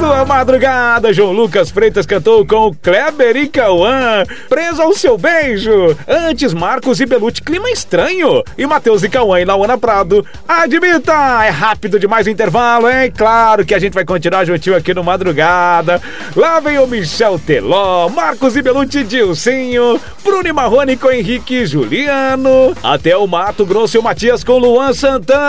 sua madrugada, João Lucas Freitas cantou com Kleber e Cauã. Preso ao seu beijo. Antes, Marcos e Belucci, clima estranho. E Matheus e Cauã e Lauana Prado. Admita, é rápido demais o intervalo, hein? Claro que a gente vai continuar juntinho aqui no Madrugada. Lá vem o Michel Teló, Marcos e Belucci, Dilcinho, Bruno e Marrone com Henrique e Juliano. Até o Mato Grosso e o Matias com Luan Santana.